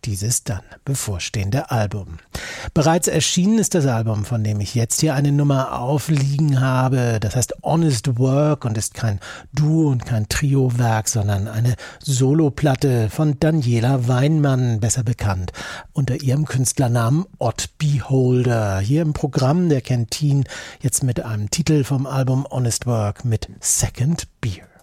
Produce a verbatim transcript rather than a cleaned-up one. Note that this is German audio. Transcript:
dieses dann bevorstehende Album. Bereits erschienen ist das Album, von dem ich jetzt hier eine Nummer aufliegen habe. Das heißt Honest Work und ist kein Duo- und kein Trio-Werk, sondern eine Soloplatte von Daniela Weinmann, besser bekannt unter ihrem Künstlernamen Odd Beholder. Hier im Programm der Canteen jetzt mit einem Titel vom Album Honest Work mit Second Beer.